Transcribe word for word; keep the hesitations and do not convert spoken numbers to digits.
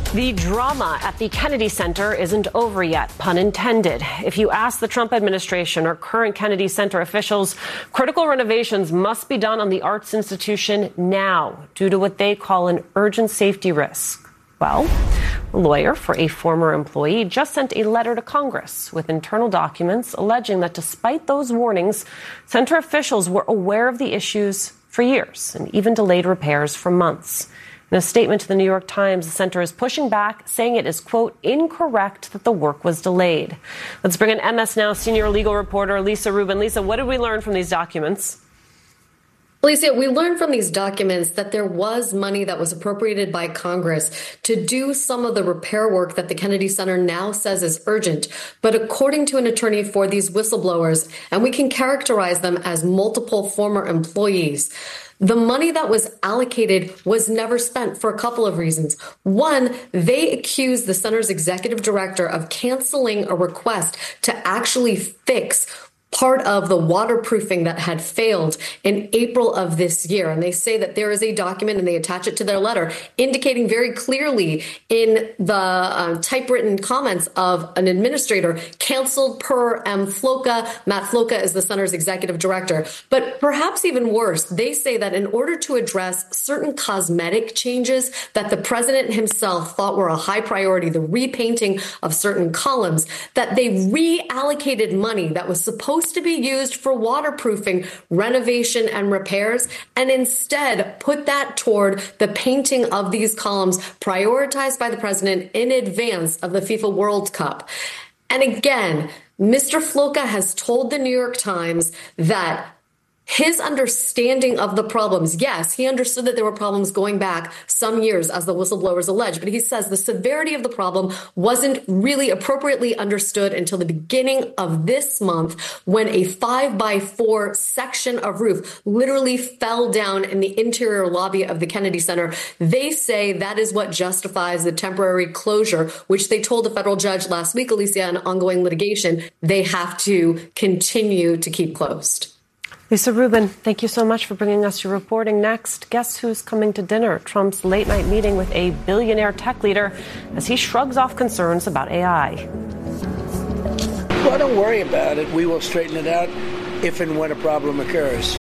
The drama at the Kennedy Center isn't over yet, pun intended. If you ask the Trump administration or current Kennedy Center officials, critical renovations must be done on the arts institution now due to what they call an urgent safety risk. Well, a lawyer for a former employee just sent a letter to Congress with internal documents alleging that despite those warnings, center officials were aware of the issues for years and even delayed repairs for months. In a statement to the New York Times, the center is pushing back, saying it is, quote, incorrect that the work was delayed. Let's bring in M S Now senior legal reporter Lisa Rubin. Lisa, what did we learn from these documents? Alicia, we learned from these documents that there was money that was appropriated by Congress to do some of the repair work that the Kennedy Center now says is urgent. But according to an attorney for these whistleblowers, and we can characterize them as multiple former employees, the money that was allocated was never spent for a couple of reasons. One, they accused the center's executive director of canceling a request to actually fix part of the waterproofing that had failed in April of this year. And they say that there is a document, and they attach it to their letter, indicating very clearly in the uh, typewritten comments of an administrator, canceled per M. Floca. Matt Floca is the center's executive director. But perhaps even worse, they say that in order to address certain cosmetic changes that the president himself thought were a high priority, the repainting of certain columns, that they reallocated money that was supposed to be used for waterproofing, renovation, and repairs, and instead put that toward the painting of these columns prioritized by the president in advance of the FIFA World Cup. And again, Mister Floca has told the New York Times that his understanding of the problems, yes, he understood that there were problems going back some years, as the whistleblowers allege, but he says the severity of the problem wasn't really appropriately understood until the beginning of this month, when a five by four section of roof literally fell down in the interior lobby of the Kennedy Center. They say that is what justifies the temporary closure, which they told a federal judge last week, Alicia, in ongoing litigation, they have to continue to keep closed. Lisa Rubin, thank you so much for bringing us your reporting. Next, guess who's coming to dinner? Trump's late-night meeting with a billionaire tech leader as he shrugs off concerns about A I. Well, don't worry about it. We will straighten it out if and when a problem occurs.